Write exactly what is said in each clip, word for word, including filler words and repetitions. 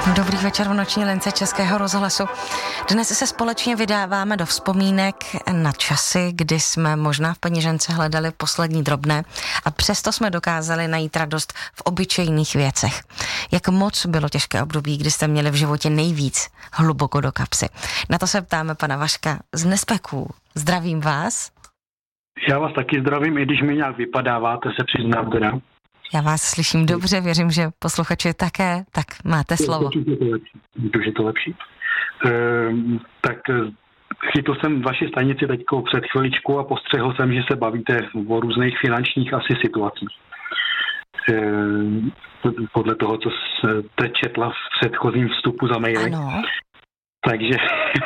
Dobrý večer v noční lince Českého rozhlasu. Dnes se společně vydáváme do vzpomínek na časy, kdy jsme možná v peněžence hledali poslední drobné a přesto jsme dokázali najít radost v obyčejných věcech. Jak moc bylo těžké období, kdy jste měli v životě nejvíc hluboko do kapsy. Na to se ptáme pana Vaška z Nespeků. Zdravím vás. Já vás taky zdravím, i když mi nějak vypadáváte, se přiznám teda. Já vás slyším dobře, věřím, že posluchači také, tak máte slovo. Je to lepší. Už je to lepší. Ehm, tak chytl jsem vaši stanici teďko před chviličkou a postřehl jsem, že se bavíte o různých finančních asi situacích. Ehm, podle toho, co jste četla v předchozím vstupu za maily. Ano. Takže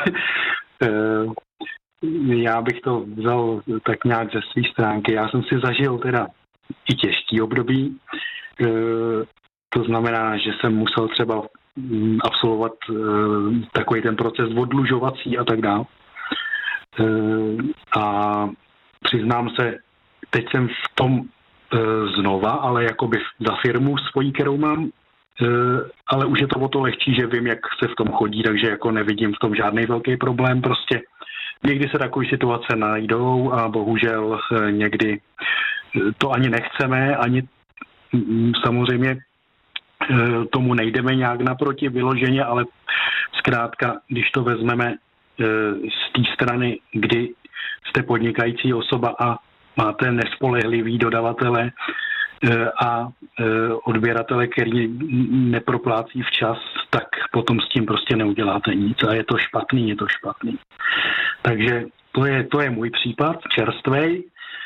ehm, já bych to vzal tak nějak ze své stránky. Já jsem si zažil teda i těžký období. E, to znamená, že jsem musel třeba absolvovat e, takový ten proces odlužovací a tak dále. E, a přiznám se, teď jsem v tom e, znova, ale jakoby za firmu svojí, kterou mám, e, ale už je to o to lehčí, že vím, jak se v tom chodí, takže jako nevidím v tom žádný velký problém. Prostě někdy se takové situace najdou a bohužel e, někdy to ani nechceme, ani samozřejmě tomu nejdeme nějak naproti vyloženě, ale zkrátka, když to vezmeme z té strany, kdy jste podnikající osoba a máte nespolehlivý dodavatele a odběratele, který neproplácí včas, tak potom s tím prostě neuděláte nic a je to špatný, je to špatný. Takže to je, to je můj případ, čerstvej,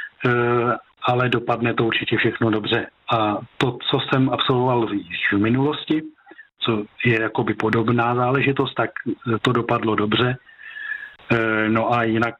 ale dopadne to určitě všechno dobře. A to, co jsem absolvoval v minulosti, co je jakoby podobná záležitost, tak to dopadlo dobře. No a jinak...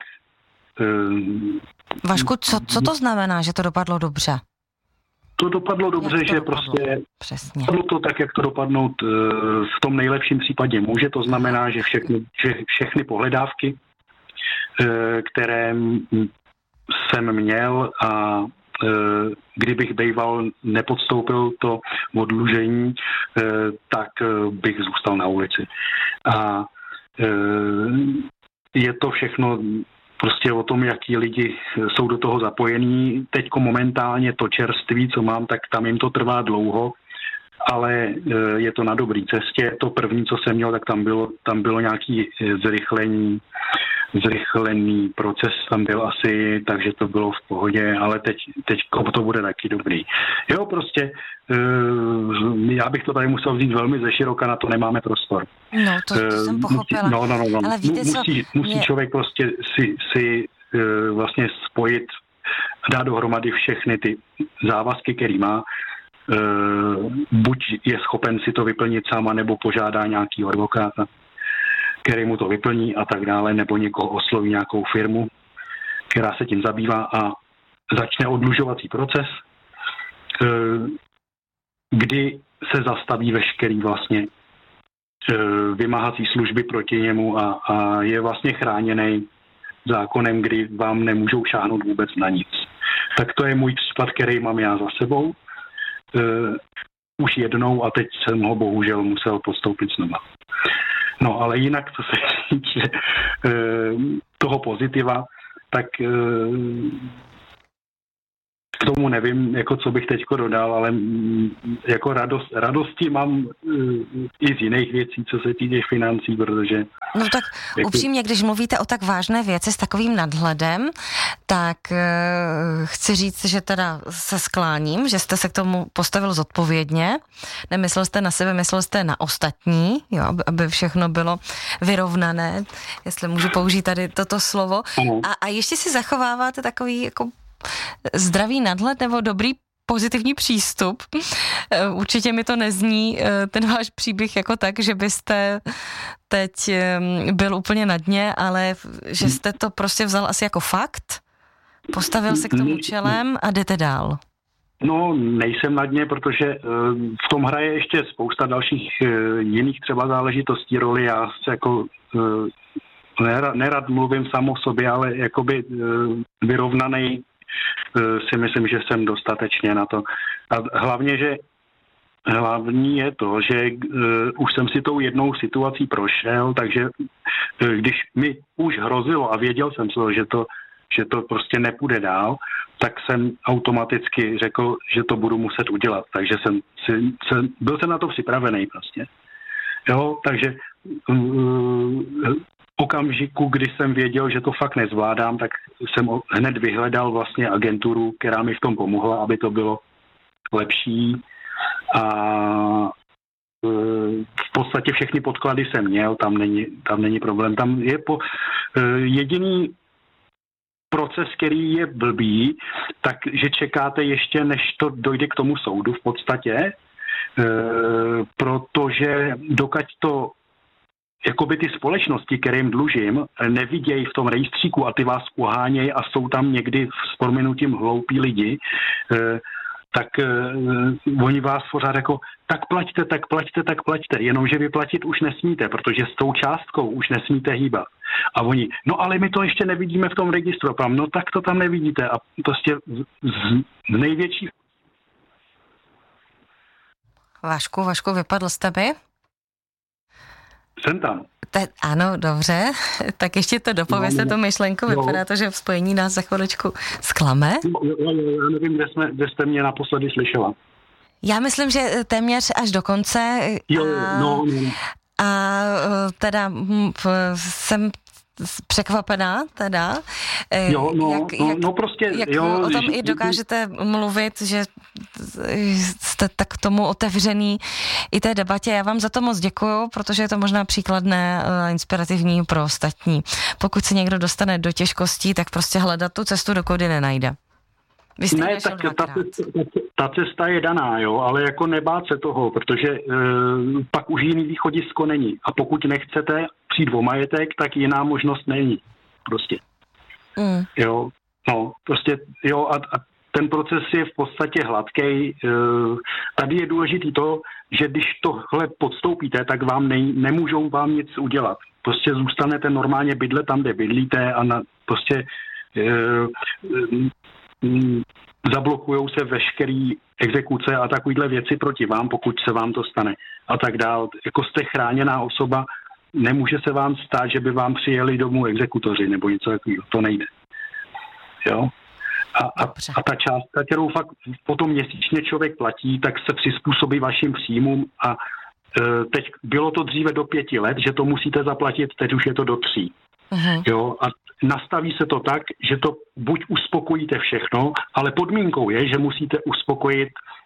Vašku, co, co to znamená, že to dopadlo dobře? To dopadlo dobře, to že dopadlo? prostě Přesně. Dopadlo to tak, jak to dopadnout v tom nejlepším případě může. To znamená, že všechny, že všechny pohledávky, které jsem měl a e, kdybych bejval nepodstoupil to odlužení, e, tak e, bych zůstal na ulici. A e, je to všechno prostě o tom, jaký lidi jsou do toho zapojení. Teďko momentálně to čerství, co mám, tak tam jim to trvá dlouho, ale e, je to na dobré cestě. To první, co jsem měl, tak tam bylo, tam bylo nějaké zrychlení zrychlený proces tam byl asi, takže to bylo v pohodě, ale teď, teď to bude taky dobrý. Jo, prostě uh, já bych to tady musel vzít velmi ze široka, na to nemáme prostor. No, to, to uh, jsem pochopila. Musí, no, no, no, no. Ale víte, musí, co? musí mě... člověk prostě si, si uh, vlastně spojit a dát dohromady všechny ty závazky, který má. Uh, buď je schopen si to vyplnit sám, nebo požádá nějaký advokáta, který mu to vyplní a tak dále, nebo někoho osloví nějakou firmu, která se tím zabývá a začne odlužovací proces, kdy se zastaví veškerý vlastně vymáhací služby proti němu a, a je vlastně chráněný zákonem, kdy vám nemůžou šáhnout vůbec na nic. Tak to je můj případ, který mám já za sebou. Už jednou a teď jsem ho bohužel musel postoupit znova. No, ale jinak, co se týče e, toho pozitiva, tak e, k tomu nevím, jako co bych teďko dodal, ale m, jako radost, radosti mám e, i z jiných věcí, co se týče financí, protože... No tak jako... upřímně, když mluvíte o tak vážné věci s takovým nadhledem, tak e, chci říct, že teda se skláním, že jste se k tomu postavil zodpovědně, nemyslel jste na sebe, myslel jste na ostatní, jo, aby, aby všechno bylo vyrovnané, jestli můžu použít tady toto slovo. A, a ještě si zachováváte takový jako zdravý nadhled nebo dobrý pozitivní přístup. Určitě mi to nezní ten váš příběh jako tak, že byste teď byl úplně na dně, ale že jste to prostě vzal asi jako fakt, postavil se k tomu čelem a jdete dál. No, nejsem na dně, protože v tom hraje ještě spousta dalších jiných třeba záležitostí roli. Já se jako nerad, nerad mluvím sám o sobě, ale jakoby vyrovnanej si myslím, že jsem dostatečně na to. A hlavně, že hlavní je to, že uh, už jsem si tou jednou situací prošel, takže uh, když mi už hrozilo a věděl jsem to, že to, že to prostě nepůjde dál, tak jsem automaticky řekl, že to budu muset udělat. Takže jsem, si, jsem byl jsem na to připravený prostě. Jo, takže uh, okamžiku, kdy jsem věděl, že to fakt nezvládám, tak jsem hned vyhledal vlastně agenturu, která mi v tom pomohla, aby to bylo lepší. A v podstatě všechny podklady jsem měl, tam není, tam není problém. Tam je po, jediný proces, který je blbý, takže čekáte ještě, než to dojde k tomu soudu v podstatě, protože dokud to jakoby ty společnosti, kterým dlužím, nevidějí v tom rejstříku a ty vás uhánějí a jsou tam někdy s prominutím hloupí lidi, tak uh, oni vás pořád jako tak plaťte, tak plaťte, tak plaťte, jenomže vy platit už nesmíte, protože s tou částkou už nesmíte hýbat. A oni, no ale my to ještě nevidíme v tom registru, no tak to tam nevidíte a prostě z, z největší... Vašku, Vašku, vypadl jste by? Jsem tam. Te, ano, dobře, tak ještě to dopověste, no, no, tu myšlenku, no. Vypadá to, že v spojení nás za chviličku zklame. No, já, já nevím, kde, jsme, kde jste mě naposledy slyšela. Já myslím, že téměř až do konce. Jo, a, no, no. A teda jsem překvapená teda. Jo, no, jak, no, jak, no prostě, jak jo, o tom že, i dokážete mluvit, že jste tak tomu otevřený i té debatě. Já vám za to moc děkuju, protože je to možná příkladné a inspirativní pro ostatní. Pokud se někdo dostane do těžkostí, tak prostě hledat tu cestu, dokud ji nenajde. Ne, tak ta, ta cesta je daná, jo, ale jako nebát se toho, protože e, pak už jiný východisko není. A pokud nechcete přijít o majetek, tak jiná možnost není. Prostě. Mm. Jo, no, prostě, jo, a, a ten proces je v podstatě hladkej. E, tady je důležitý to, že když tohle podstoupíte, tak vám ne, nemůžou vám nic udělat. Prostě zůstanete normálně bydlet tam, kde bydlíte a na, prostě... E, e, zablokujou se veškerý exekuce a takovýhle věci proti vám, pokud se vám to stane a tak dál. Jako jste chráněná osoba, nemůže se vám stát, že by vám přijeli domů exekutoři nebo něco takového. To nejde. Jo? A, a, a ta částka, kterou fakt potom měsíčně člověk platí, tak se přizpůsobí vašim příjmům a e, teď bylo to dříve do pěti let, že to musíte zaplatit, teď už je to do tří. Uh-huh. Jo? A nastaví se to tak, že to buď uspokojíte všechno, ale podmínkou je, že musíte uspokojit,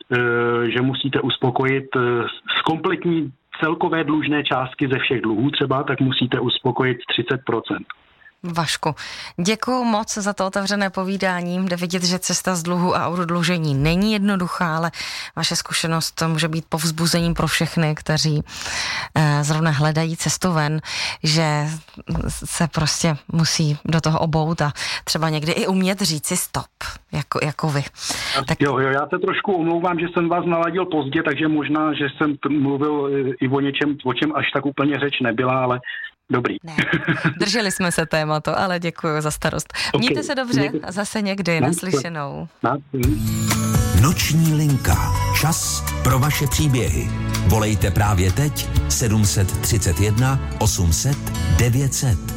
že musíte uspokojit z kompletní celkové dlužné částky ze všech dluhů třeba, tak musíte uspokojit třicet procent. Vašku, děkuju moc za to otevřené povídání. Jde vidět, že cesta z dluhu a odlužení není jednoduchá, ale vaše zkušenost může být povzbuzením pro všechny, kteří eh, zrovna hledají cestu ven, že se prostě musí do toho obout a třeba někdy i umět říci stop, jako, jako vy. Tak... Jo, jo, já se trošku omlouvám, že jsem vás naladil pozdě, takže možná, že jsem mluvil i o něčem, o čem až tak úplně řeč nebyla, ale dobrý. Ne, drželi jsme se tématu, ale děkuji za starost. Okay. Mějte se dobře a zase někdy naslyšenou. Noční linka. Čas pro vaše příběhy. Volejte právě teď sedm set třicet jedna osm set devět set.